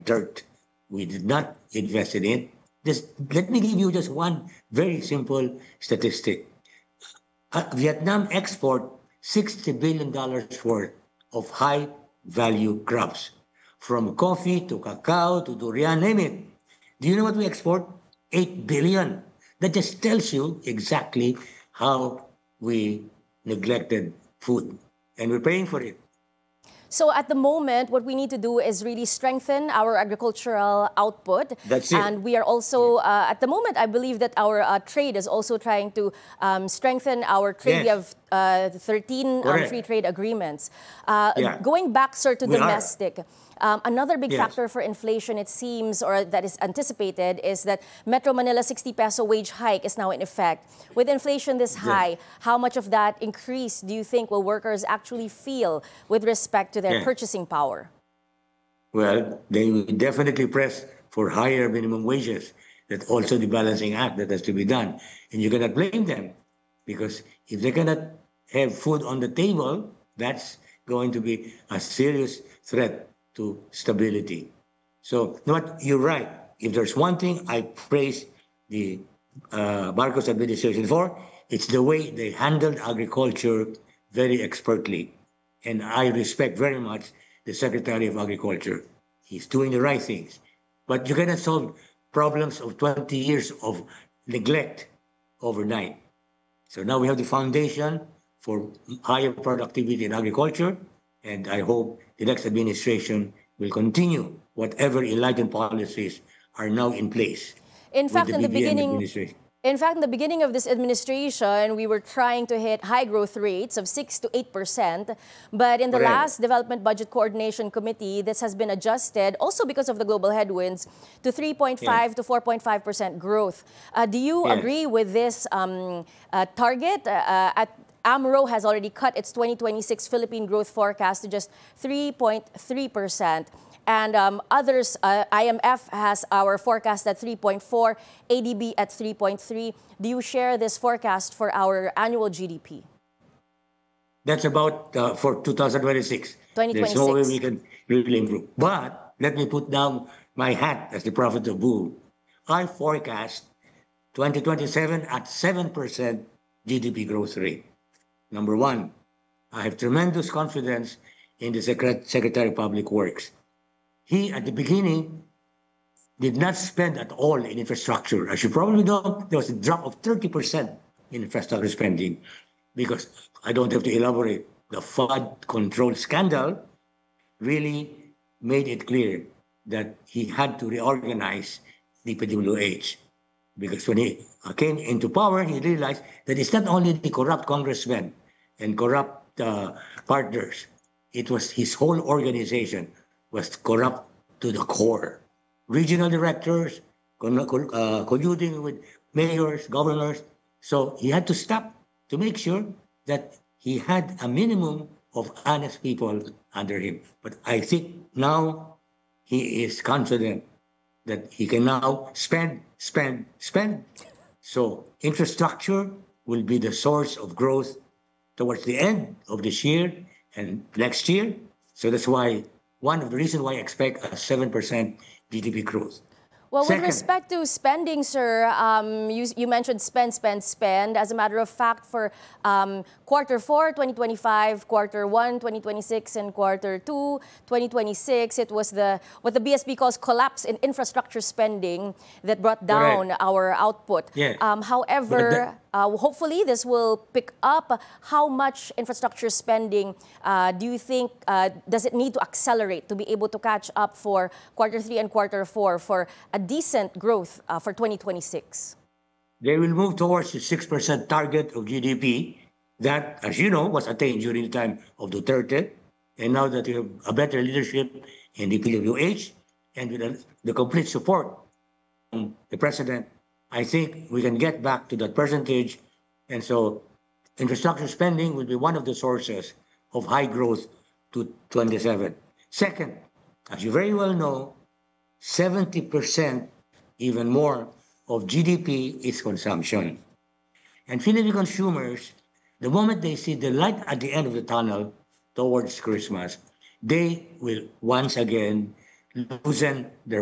dirt. We did not invest in it. Just let me give you just one very simple statistic. Vietnam export $60 billion worth of high value crops, from coffee to cacao to durian, name it. Do you know what we export? 8 billion. That just tells you exactly how we neglected food. And we're paying for it. So at the moment, what we need to do is really strengthen our agricultural output. That's it. And we are also, at the moment, I believe that our trade is also trying to strengthen our trade. Yes. We have 13 free Correct. trade agreements. Yeah. Going back, sir, to We are. domestic. Another big Yes. factor for inflation, it seems, or that is anticipated, is that Metro Manila 60 peso wage hike is now in effect. With inflation this Yes. high, how much of that increase do you think will workers actually feel with respect to their Yeah. purchasing power? Well, they will definitely press for higher minimum wages. That's also the balancing act that has to be done. And you cannot blame them, because if they cannot have food on the table, that's going to be a serious threat to stability. So, what you're right. If there's one thing I praise the Marcos administration for, it's the way they handled agriculture very expertly. And I respect very much the Secretary of Agriculture. He's doing the right things. But you cannot solve problems of 20 years of neglect overnight. So now we have the foundation for higher productivity in agriculture, and I hope the next administration will continue whatever enlightened policies are now in place In with fact, the in the BBM beginning, administration. In fact, in the beginning of this administration, we were trying to hit high growth rates of 6 to 8%. But in the Correct. last Development Budget Coordination Committee, this has been adjusted, also because of the global headwinds, to Yes. 3.5 to 4.5% growth. Do you Yes. agree with this target? At AMRO has already cut its 2026 Philippine growth forecast to just 3.3%. And others, IMF has our forecast at 3.4, ADB at 3.3. Do you share this forecast for our annual GDP? That's about for 2026. There's no way we 2026. can really improve. But let me put down my hat as the prophet of Bull. I forecast 2027 at 7% GDP growth rate. Number one, I have tremendous confidence in the Secretary of Public Works. He, at the beginning, did not spend at all in infrastructure. As you probably know, there was a drop of 30% in infrastructure spending, because I don't have to elaborate. The flood control scandal really made it clear that he had to reorganize the PWH. Because when he came into power, he realized that it's not only the corrupt congressmen and corrupt partners, it was his whole organization was corrupt to the core. Regional directors colluding with mayors, governors. So he had to stop to make sure that he had a minimum of honest people under him. But I think now he is confident that he can now spend, spend, spend. So infrastructure will be the source of growth towards the end of this year and next year. So that's why one of the reasons why I expect a 7% GDP growth. Well, with Second, respect to spending, sir, you mentioned spend, spend, spend. As a matter of fact, for quarter 4, 2025, quarter 1, 2026, and quarter 2, 2026, it was what the BSP calls collapse in infrastructure spending that brought down correct. our output. Yes. But However, hopefully this will pick up. How much infrastructure spending do you think does it need to accelerate to be able to catch up for quarter 3 and quarter 4 for a decent growth for 2026? they will move towards the 6% target of GDP that, as you know, was attained during the time of Duterte. And now that we have a better leadership in the PWH and with the complete support from the president, I think we can get back to that percentage. And so infrastructure spending will be one of the sources of high growth to 27. Second, as you very well know, 70%, even more, of GDP is consumption. And Filipino consumers, the moment they see the light at the end of the tunnel towards Christmas, they will once again loosen their